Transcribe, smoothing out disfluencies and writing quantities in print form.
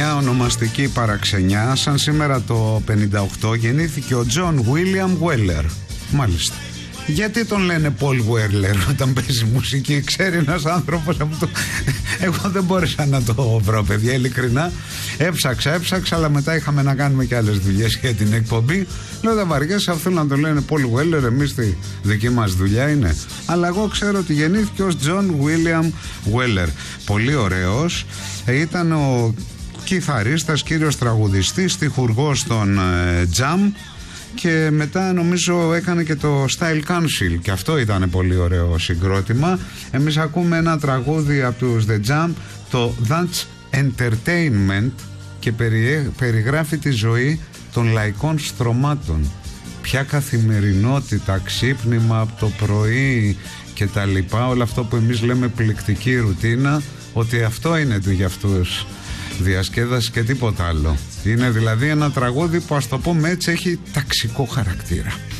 μια ονομαστική παραξενιά. Σαν σήμερα το 58 γεννήθηκε ο Τζον Βίλιαμ Γουέλερ. Μάλιστα. Γιατί τον λένε Πολ Γουέλερ όταν παίζει μουσική? Ξέρει ένας άνθρωπος από το... Εγώ δεν μπόρεσα να το βρω, παιδιά, ειλικρινά. Έψαξα, αλλά μετά είχαμε να κάνουμε και άλλες δουλειές για την εκπομπή. Λέω, δεν βαριέσαι, αφού να τον λένε Πολ Γουέλερ, εμείς τη δική μας δουλειά είναι. Αλλά εγώ ξέρω ότι γεννήθηκε ως Τζον Βίλιαμ Γουέλερ. Πολύ ωραίος. Ήταν ο κιθαρίστας, κύριος τραγουδιστής, στιχουργός των Jam. Και μετά νομίζω έκανε και το Style Council και αυτό ήταν πολύ ωραίο συγκρότημα. Εμείς ακούμε ένα τραγούδι από τους The Jam, το That's Entertainment, και περιγράφει τη ζωή των λαϊκών στρωμάτων. Ποια καθημερινότητα, ξύπνημα από το πρωί και τα λοιπά, όλο αυτό που εμείς λέμε πληκτική ρουτίνα, ότι αυτό είναι για αυτούς διασκέδαση και τίποτα άλλο. Είναι δηλαδή ένα τραγούδι που, ας το πούμε έτσι, έχει ταξικό χαρακτήρα.